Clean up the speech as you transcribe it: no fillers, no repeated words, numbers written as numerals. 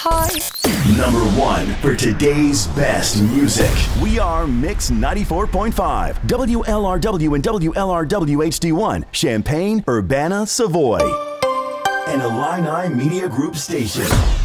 Hi. Number one for today's best music. We are Mix 94.5, WLRW and WLRW HD1, Champaign, Urbana, Savoy. An Illini Media Group station.